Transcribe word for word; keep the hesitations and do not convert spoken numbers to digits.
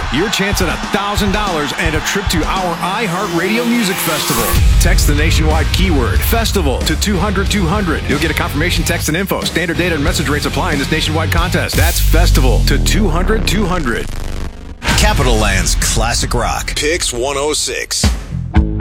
your chance at one thousand dollars and a trip to our iHeartRadio Music Festival. Text the nationwide keyword FESTIVAL to two hundred two hundred. You'll get a confirmation text and info. Standard data and message rates apply in this nationwide contest. That's FESTIVAL to two hundred two hundred. Capital Land's Classic Rock. Pix one oh six.